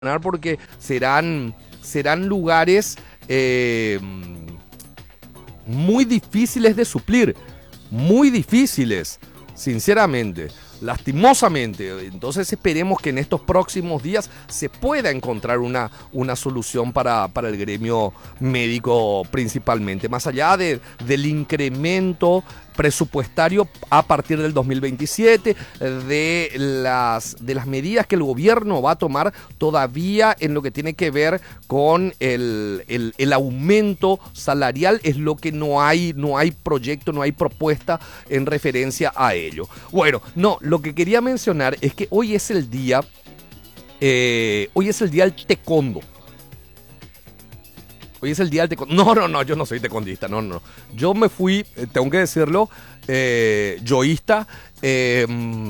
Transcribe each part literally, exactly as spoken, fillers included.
porque serán, serán lugares eh, muy difíciles de suplir, muy difíciles, sinceramente, lastimosamente. Entonces esperemos que en estos próximos días se pueda encontrar una, una solución para, para el gremio médico principalmente, más allá de, del incremento presupuestario a partir del dos mil veintisiete, de las, de las medidas que el gobierno va a tomar todavía en lo que tiene que ver con el, el, el aumento salarial. Es lo que no hay, no hay proyecto, no hay propuesta en referencia a ello. Bueno, no, lo que quería mencionar es que hoy es el día, eh, hoy es el día del taekwondo. Hoy es el día del taekwondo. No, no, no, yo no soy taekwondista, no, no. Yo me fui, tengo que decirlo, eh, yoísta. Eh,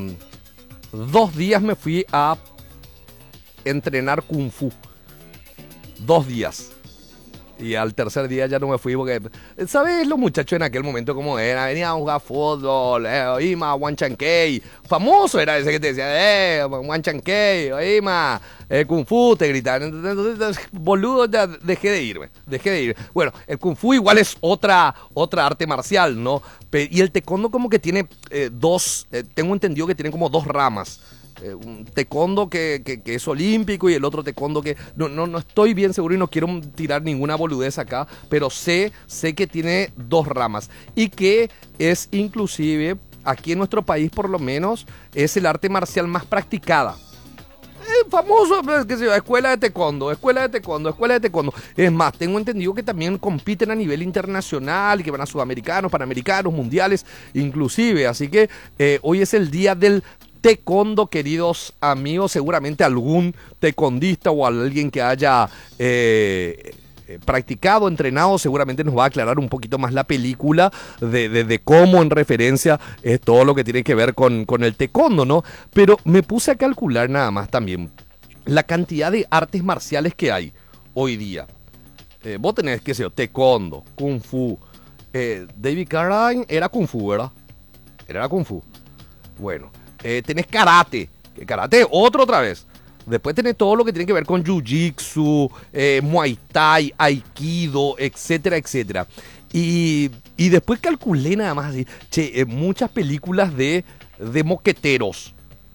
dos días me fui a entrenar kung fu. Dos días. Y al tercer día ya no me fui porque, ¿sabes los muchachos en aquel momento cómo era? Venían a jugar fútbol, eh, oíma, Wan Chan Kei. Famoso era ese que te decía, eh, Wan Chan Kei, oíma, eh, Kung Fu, te gritaban. Entonces, boludo, ya dejé de irme, dejé de ir. Bueno, el Kung Fu igual es otra, otra arte marcial, ¿no? Y el taekwondo como que tiene eh, dos, eh, tengo entendido que tiene como dos ramas. Eh, un taekwondo que, que, que es olímpico y el otro taekwondo que no, no, no estoy bien seguro y no quiero tirar ninguna boludez acá, pero sé, sé que tiene dos ramas y que es inclusive, aquí en nuestro país por lo menos, es el arte marcial más practicada. Eh, famoso, qué sé yo, escuela de taekwondo, escuela de taekwondo, escuela de taekwondo. Es más, tengo entendido que también compiten a nivel internacional y que van a sudamericanos, panamericanos, mundiales, inclusive. Así que eh, hoy es el día del taekwondo, queridos amigos. Seguramente algún taekwondista o alguien que haya eh, practicado, entrenado, seguramente nos va a aclarar un poquito más la película de, de, de cómo en referencia es todo lo que tiene que ver con, con el taekwondo, ¿no? Pero me puse a calcular nada más también la cantidad de artes marciales que hay hoy día. Eh, vos tenés, qué sé yo, taekwondo, kung fu. Eh, David Carradine era kung fu, ¿verdad? Era kung fu. Bueno. Eh, tenés karate, que karate otro otra vez. Después tenés todo lo que tiene que ver con jiu-jitsu, eh, muay thai, aikido, etcétera, etcétera. Y, y después calculé nada más así, che, eh, muchas películas de, de moqueteros.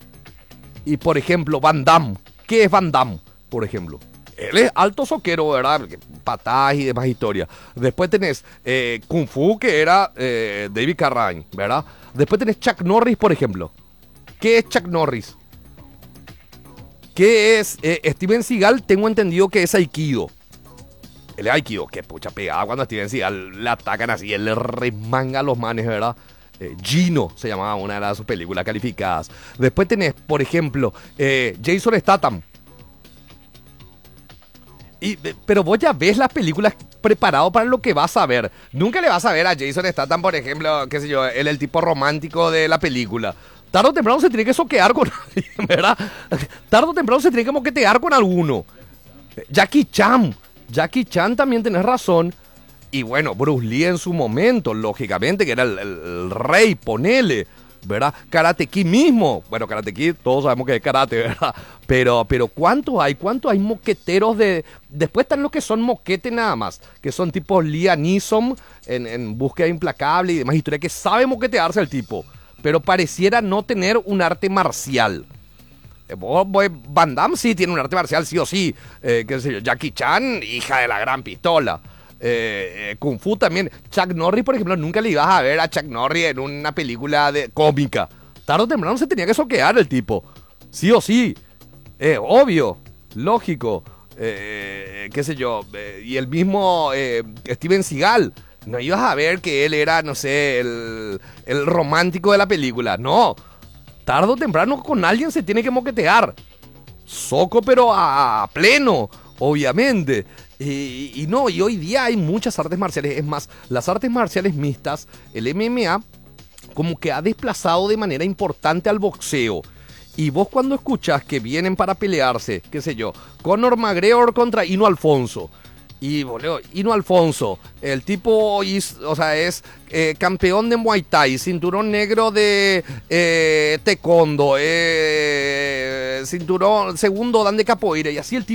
Y por ejemplo, Van Damme. ¿Qué es Van Damme, por ejemplo? Él es alto soquero, ¿verdad? Patadas y demás historias. Después tenés eh, Kung Fu, que era eh, David Carradine, ¿verdad? Después tenés Chuck Norris, por ejemplo. ¿Qué es Chuck Norris? ¿Qué es eh, Steven Seagal? Tengo entendido que es Aikido. El Aikido, que pucha pegada cuando a Steven Seagal le atacan así, él le remanga a los manes, ¿verdad? Eh, Gino se llamaba una de sus películas calificadas. Después tenés, por ejemplo, eh, Jason Statham. Y, pero vos ya ves las películas preparado para lo que vas a ver. Nunca le vas a ver a Jason Statham, por ejemplo, qué sé yo, él el tipo romántico de la película. Tarde o temprano se tiene que soquear con alguien, ¿verdad? Tarde o temprano se tiene que moquetear con alguno. Jackie Chan. Jackie Chan también tenés razón. Y bueno, Bruce Lee en su momento, lógicamente, que era el, el, el rey, ponele, ¿verdad? Karate Kid mismo. Bueno, Karate Kid, todos sabemos que es karate, ¿verdad? Pero, pero ¿cuántos hay? ¿Cuántos hay moqueteros de...? Después están los que son moquete nada más, que son tipo Liam Neeson en, en Búsqueda Implacable y demás historias, que sabe moquetearse el tipo, pero pareciera no tener un arte marcial. Eh, Van Damme sí tiene un arte marcial, sí o sí. Eh, qué sé yo, Jackie Chan, hija de la gran pistola. Eh, eh, Kung Fu también. Chuck Norris, por ejemplo, nunca le ibas a ver a Chuck Norris en una película de cómica. Tarde o temprano se tenía que soquear el tipo, sí o sí. Eh, obvio, lógico. Eh, qué sé yo. Eh, y el mismo eh, Steven Seagal. No ibas a ver que él era, no sé, el, el romántico de la película. No. Tarde o temprano con alguien se tiene que moquetear. Soco, pero a, a pleno, obviamente. Y, y no, y hoy día hay muchas artes marciales. Es más, las artes marciales mixtas, el M M A, como que ha desplazado de manera importante al boxeo. Y vos cuando escuchas que vienen para pelearse, qué sé yo, Conor McGregor contra Hino Alfonso, Y, boludo, Hino Alfonso, el tipo, is- o sea, es eh, campeón de Muay Thai, cinturón negro de eh, taekwondo, eh, cinturón segundo dan de capoeira, y así el tipo